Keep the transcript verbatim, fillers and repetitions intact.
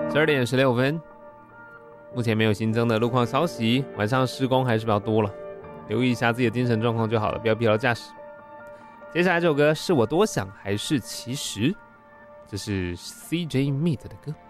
十二点十六分，目前没有新增的路况消息，晚上施工还是比较多了，留意一下自己的精神状况就好了，不要疲劳驾驶。接下来这首歌是我多想还是其实，这是 C J Mead 的歌。